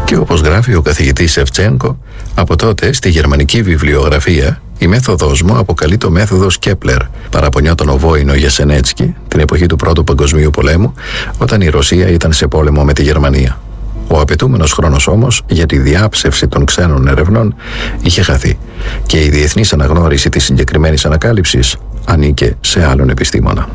Και όπως γράφει ο καθηγητής Σεφτσένκο, από τότε στη γερμανική βιβλιογραφία η μέθοδος μου αποκαλείται μέθοδος Κέπλερ. Παραπονιόταν ο Βόινο Γιασενέτσκι την εποχή του Πρώτου Παγκοσμίου Πολέμου, όταν η Ρωσία ήταν σε πόλεμο με τη Γερμανία. Ο απαιτούμενος χρόνος όμως για τη διάψευση των ξένων ερευνών είχε χαθεί και η διεθνής αναγνώριση της συγκεκριμένης ανακάλυψης ανήκε σε άλλον επιστήμονα.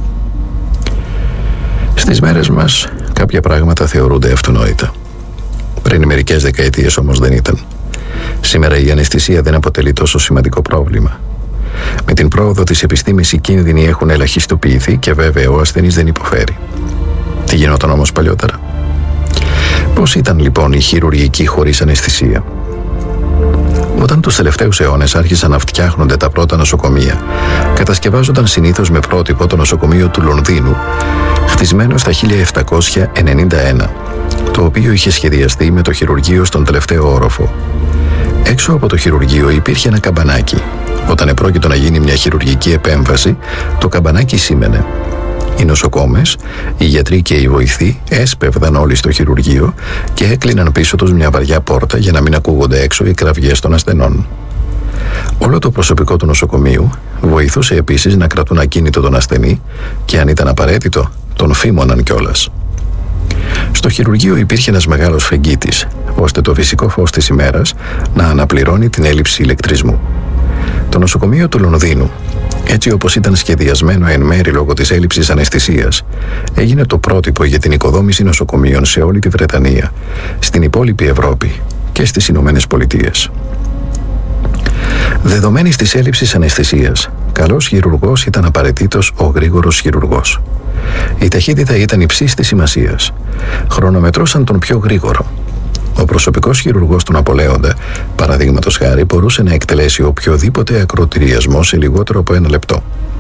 Στις μέρες μας κάποια πράγματα θεωρούνται αυτονόητα. Πριν μερικές δεκαετίες όμως δεν ήταν. Σήμερα η αναισθησία δεν αποτελεί τόσο σημαντικό πρόβλημα. Με την πρόοδο της επιστήμης οι κίνδυνοι έχουν ελαχιστοποιηθεί και βέβαια ο ασθενής δεν υποφέρει. Τι γινόταν όμως παλιότερα? Πώς ήταν λοιπόν η χειρουργική χωρίς αναισθησία? Όταν τους τελευταίους αιώνες άρχισαν να φτιάχνονται τα πρώτα νοσοκομεία, κατασκευάζονταν συνήθως με πρότυπο το νοσοκομείο του Λονδίνου, χτισμένο στα 1791, το οποίο είχε σχεδιαστεί με το χειρουργείο στον τελευταίο όροφο. Έξω από το χειρουργείο υπήρχε ένα καμπανάκι. Όταν επρόκειτο να γίνει μια χειρουργική επέμβαση, το καμπανάκι σήμαινε. Οι νοσοκόμες, οι γιατροί και οι βοηθοί έσπευδαν όλοι στο χειρουργείο και έκλειναν πίσω τους μια βαριά πόρτα για να μην ακούγονται έξω οι κραυγές των ασθενών. Όλο το προσωπικό του νοσοκομείου βοηθούσε επίσης να κρατούν ακίνητο τον ασθενή και αν ήταν απαραίτητο τον φήμωναν κιόλας. Στο χειρουργείο υπήρχε ένας μεγάλος φεγγίτης, ώστε το φυσικό φως της ημέρας να αναπληρώνει την έλλειψη ηλεκτρισμού. Το νοσοκομείο του Λονδίνου, έτσι όπως ήταν σχεδιασμένο εν μέρη λόγω της έλλειψης αναισθησίας, έγινε το πρότυπο για την οικοδόμηση νοσοκομείων σε όλη τη Βρετανία, στην υπόλοιπη Ευρώπη και στις Ηνωμένες Πολιτείες. Δεδομένης της έλλειψης αναισθησίας, καλός χειρουργός ήταν απαραίτητος ο γρήγορος χειρουργός. Η ταχύτητα ήταν υψής της σημασίας. Χρονομετρούσαν τον πιο γρήγορο. Ο προσωπικός χειρουργός του Ναπολέοντα, παραδείγματος χάρη, μπορούσε να εκτελέσει οποιοδήποτε ακροτηριασμό σε λιγότερο από 1 λεπτό.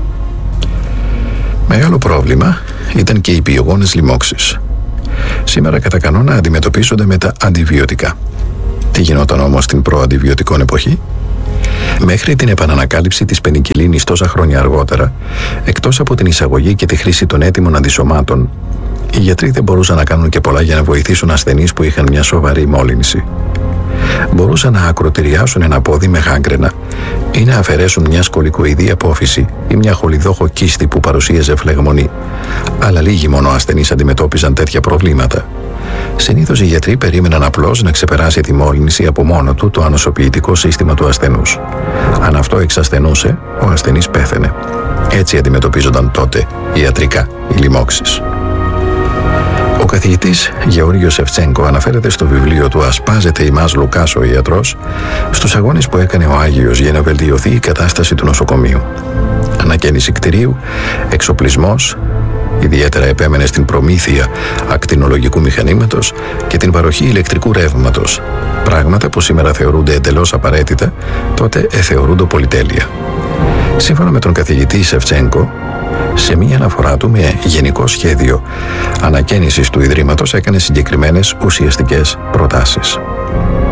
Μεγάλο πρόβλημα ήταν και οι πιογόνες λοιμώξεις. Σήμερα κατά κανόνα αντιμετωπίζονται με τα αντιβιωτικά. Τι γινόταν όμως στην προαντιβιωτικών εποχή? Μέχρι την επανανακάλυψη της πενικυλίνης τόσα χρόνια αργότερα, εκτός από την εισαγωγή και τη χρήση των έτοιμων αντισωμάτων, οι γιατροί δεν μπορούσαν να κάνουν και πολλά για να βοηθήσουν ασθενείς που είχαν μια σοβαρή μόλυνση. Μπορούσαν να ακροτηριάσουν ένα πόδι με γάγκρενα ή να αφαιρέσουν μια σκολικοειδή απόφυση ή μια χολιδόχο κίστη που παρουσίαζε φλεγμονή, αλλά λίγοι μόνο ασθενείς αντιμετώπιζαν τέτοια προβλήματα. Συνήθως οι γιατροί περίμεναν απλώς να ξεπεράσει τη μόλυνση από μόνο του το ανοσοποιητικό σύστημα του ασθενούς. Αν αυτό εξασθενούσε, ο ασθενής πέθαινε. Έτσι αντιμετωπίζονταν τότε ιατρικά οι λοιμώξεις. Ο καθηγητής Γεώργιος Σεφτσένκο αναφέρεται στο βιβλίο του «Ασπάζεται ημάς Λουκάς ο ιατρός» στους αγώνες που έκανε ο Άγιος για να βελτιωθεί η κατάσταση του νοσοκομείου. Ανακαίνιση κτηρίου, εξοπλισμός, ιδιαίτερα επέμενε στην προμήθεια ακτινολογικού μηχανήματος και την παροχή ηλεκτρικού ρεύματος. Πράγματα που σήμερα θεωρούνται εντελώς απαραίτητα, τότε θεωρούνται πολυτέλεια. Σύμφωνα με τον καθηγητή Σεφτσένκο, σε μία αναφορά του με γενικό σχέδιο ανακαίνισης του Ιδρύματος έκανε συγκεκριμένες ουσιαστικές προτάσεις.